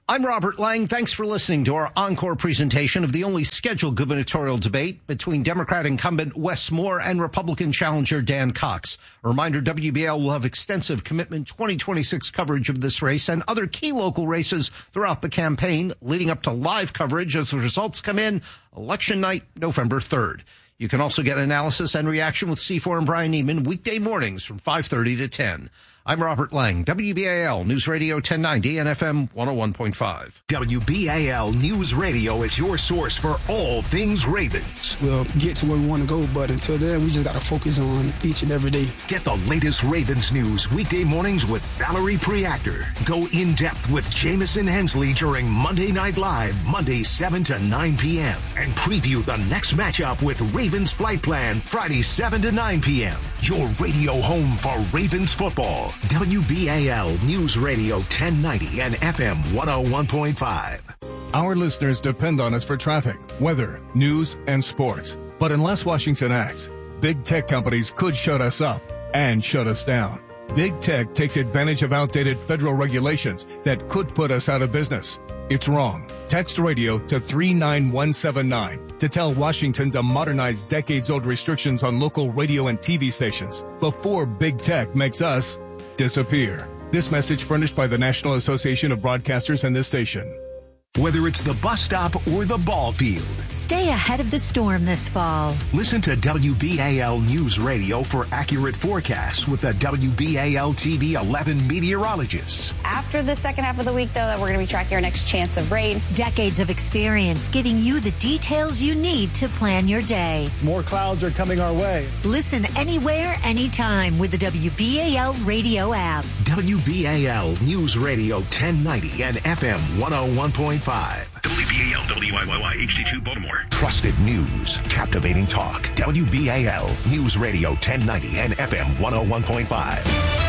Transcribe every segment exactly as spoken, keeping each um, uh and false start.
I'm Robert Lang. Thanks for listening to our encore presentation of the only scheduled gubernatorial debate between Democrat incumbent Wes Moore and Republican challenger Dan Cox. A reminder, W B A L will have extensive Commitment twenty twenty-six coverage of this race and other key local races throughout the campaign, leading up to live coverage as the results come in election night, November third. You can also get analysis and reaction with C four and Brian Neiman weekday mornings from five thirty to ten. I'm Robert Lang, W B A L News Radio ten ninety and F M one oh one point five. W B A L News Radio is your source for all things Ravens. We'll get to where we want to go, but until then, we just got to focus on each and every day. Get the latest Ravens news weekday mornings with Valerie Preactor. Go in-depth with Jamison Hensley during Monday Night Live, Monday seven to nine p.m. And preview the next matchup with Ravens Flight Plan, Friday seven to nine p.m. Your radio home for Ravens football. W B A L News Radio ten ninety and F M one oh one point five. Our listeners depend on us for traffic, weather, news, and sports. But unless Washington acts, big tech companies could shut us up and shut us down. Big tech takes advantage of outdated federal regulations that could put us out of business. It's wrong. Text radio to three nine one seven nine to tell Washington to modernize decades-old restrictions on local radio and T V stations before big tech makes us disappear. This message furnished by the National Association of Broadcasters and this station. Whether it's the bus stop or the ball field, stay ahead of the storm this fall. Listen to W B A L News Radio for accurate forecasts with the W B A L T V eleven meteorologists. After the second half of the week, though, that we're going to be tracking our next chance of rain. Decades of experience giving you the details you need to plan your day. More clouds are coming our way. Listen anywhere, anytime with the W B A L radio app. W B A L News Radio ten ninety and F M one oh one point five. W B A L W I Y Y H D two Baltimore. Trusted news, captivating talk. W B A L News Radio ten ninety and F M one oh one point five.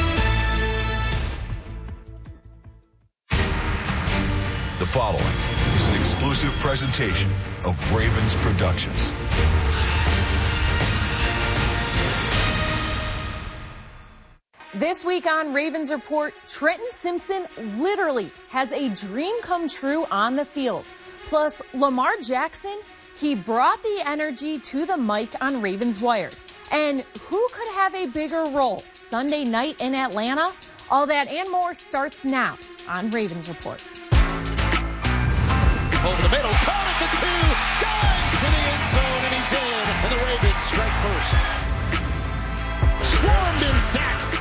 The following is an exclusive presentation of Ravens Productions. This week on Ravens Report, Trenton Simpson literally has a dream come true on the field. Plus, Lamar Jackson, he brought the energy to the mic on Ravens Wired. And who could have a bigger role Sunday night in Atlanta? All that and more starts now on Ravens Report. Over the middle, caught at the two, dives for the end zone, and he's in. And the Ravens strike first. Swarmed and sacked.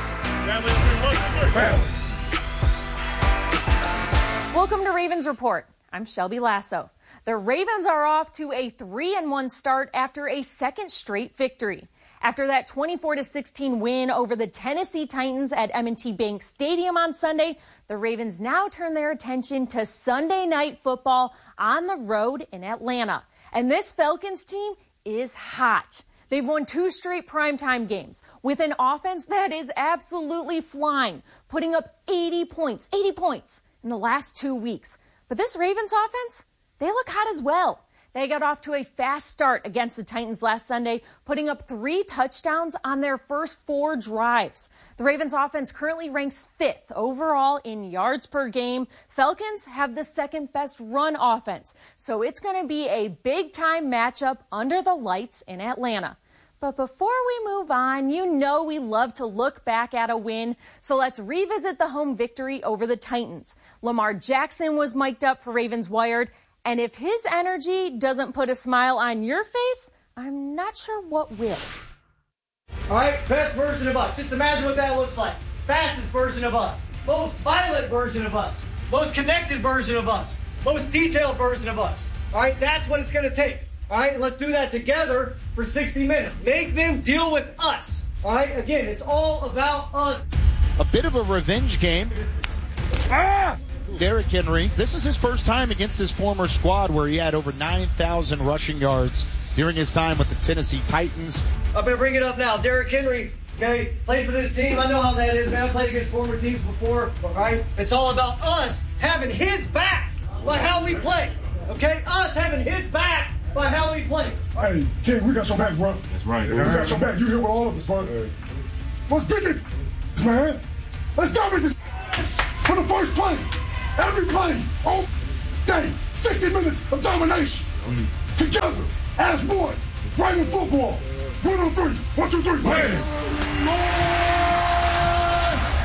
Welcome to Ravens Report. I'm Shelby Lasso. The Ravens are off to a three and one start after a second straight victory. After that twenty-four to sixteen win over the Tennessee Titans at M and T Bank Stadium on Sunday, the Ravens now turn their attention to Sunday night football on the road in Atlanta. And this Falcons team is hot. They've won two straight primetime games with an offense that is absolutely flying, putting up eighty points, eighty points in the last two weeks. But this Ravens offense, they look hot as well. They got off to a fast start against the Titans last Sunday, putting up three touchdowns on their first four drives. The Ravens offense currently ranks fifth overall in yards per game. Falcons have the second best run offense, so it's going to be a big-time matchup under the lights in Atlanta. But before we move on, you know we love to look back at a win, so let's revisit the home victory over the Titans. Lamar Jackson was mic'd up for Ravens Wired, and if his energy doesn't put a smile on your face, I'm not sure what will. All right, best version of us. Just imagine what that looks like. Fastest version of us. Most violent version of us. Most connected version of us. Most detailed version of us. All right, that's what it's going to take. All right, and let's do that together for sixty minutes. Make them deal with us. All right, again, it's all about us. A bit of a revenge game. Ah! Derrick Henry, this is his first time against his former squad where he had over nine thousand rushing yards during his time with the Tennessee Titans. I'm going to bring it up now. Derrick Henry, okay, played for this team. I know how that is, man. I played against former teams before, all right? It's all about us having his back by how we play, okay? Us having his back by how we play. Hey, King, we got your back, bro. That's right. We got your back. You here with all of us, bro. Let's beat it, man. Let's dominate this from the first play. every play, all day, sixty minutes of domination. Together, as one, right in football. One on three, one, two, three, bam!